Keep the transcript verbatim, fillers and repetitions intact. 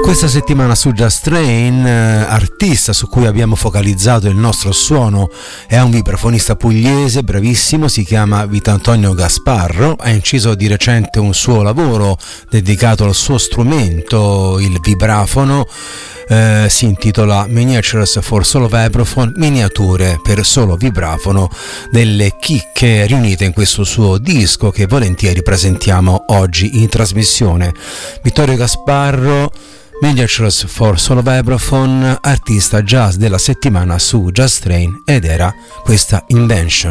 Questa settimana su Just Train, eh, artista su cui abbiamo focalizzato il nostro suono è un vibrafonista pugliese bravissimo, si chiama Vitantonio Gasparro, ha inciso di recente un suo lavoro dedicato al suo strumento, il vibrafono, eh, si intitola Miniatures for Solo Vibraphone, miniature per solo vibrafono, delle chicche riunite in questo suo disco che volentieri presentiamo oggi in trasmissione. Vittorio Gasparro, Miniatures for Solo Vibraphone, artista jazz della settimana su Just Train, ed era questa Invention.